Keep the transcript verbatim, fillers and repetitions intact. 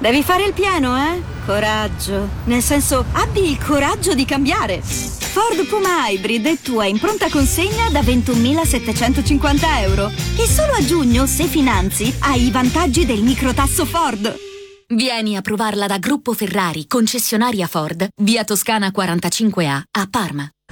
Devi fare il pieno, eh? Coraggio. Nel senso, abbi il coraggio di cambiare. Ford Puma Hybrid è tua in pronta consegna da ventunomilasettecentocinquanta euro. E solo a giugno, se finanzi, hai i vantaggi del microtasso Ford. Vieni a provarla da Gruppo Ferrari, concessionaria Ford, via Toscana quarantacinque A, a Parma.